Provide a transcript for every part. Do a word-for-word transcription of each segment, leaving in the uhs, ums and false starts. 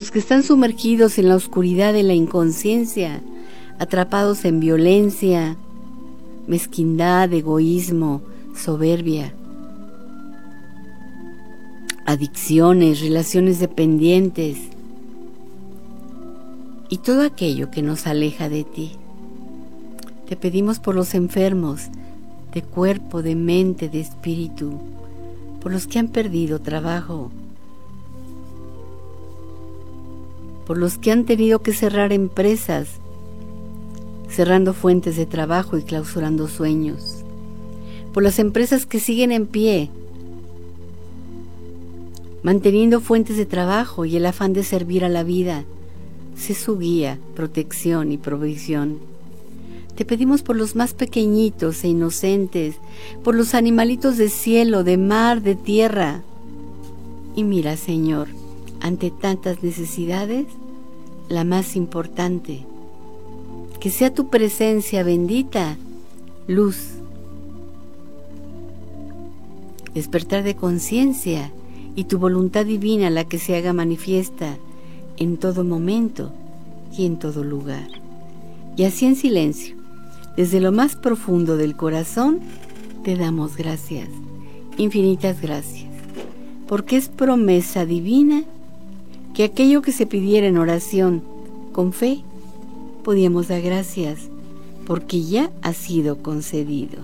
los que están sumergidos en la oscuridad de la inconsciencia, atrapados en violencia, mezquindad, egoísmo, soberbia, adicciones, relaciones dependientes y todo aquello que nos aleja de ti. Te pedimos por los enfermos de cuerpo, de mente, de espíritu, por los que han perdido trabajo, por los que han tenido que cerrar empresas, cerrando fuentes de trabajo y clausurando sueños, por las empresas que siguen en pie, manteniendo fuentes de trabajo y el afán de servir a la vida. Sé su guía, protección y provisión. Te pedimos por los más pequeñitos e inocentes, por los animalitos de cielo, de mar, de tierra. Y mira, Señor, ante tantas necesidades, la más importante, que sea tu presencia bendita, luz, despertar de conciencia y tu voluntad divina la que se haga manifiesta en todo momento y en todo lugar. Y así en silencio, desde lo más profundo del corazón, te damos gracias, infinitas gracias, porque es promesa divina que aquello que se pidiera en oración con fe, podíamos dar gracias, porque ya ha sido concedido.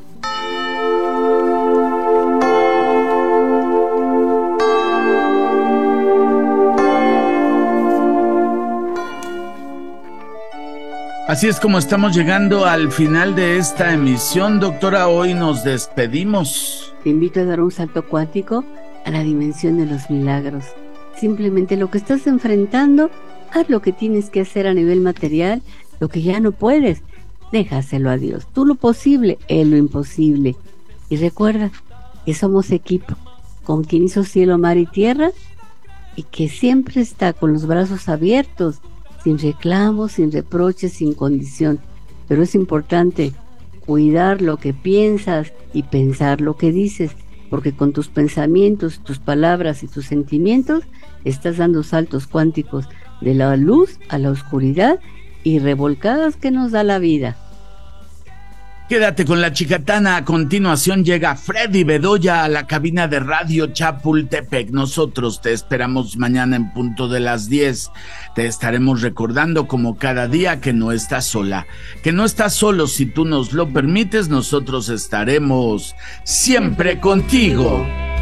Así es como estamos llegando al final de esta emisión, doctora. Hoy nos despedimos. Te invito a dar un salto cuántico a la dimensión de los milagros. Simplemente lo que estás enfrentando, haz lo que tienes que hacer a nivel material, lo que ya no puedes, déjaselo a Dios. Tú lo posible, Él lo imposible. Y recuerda que somos equipo, con quien hizo cielo, mar y tierra, y que siempre está con los brazos abiertos, sin reclamos, sin reproches, sin condición. Pero es importante cuidar lo que piensas y pensar lo que dices, porque con tus pensamientos, tus palabras y tus sentimientos estás dando saltos cuánticos de la luz a la oscuridad y revolcadas que nos da la vida. Quédate con la Chicatana. A continuación llega Freddy Bedoya a la cabina de Radio Chapultepec. Nosotros te esperamos mañana en punto de las diez. Te estaremos recordando como cada día que no estás sola, que no estás solo. Si tú nos lo permites, nosotros estaremos siempre contigo.